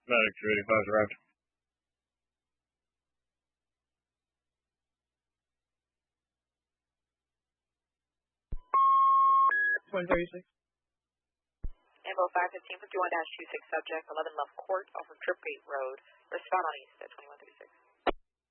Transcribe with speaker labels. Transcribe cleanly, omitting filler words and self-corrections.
Speaker 1: Medic 285 arrived.
Speaker 2: 136.
Speaker 3: Info 515 51-26 subject 11 Love Court off of Trip Gate Road. Respond on east at 2136.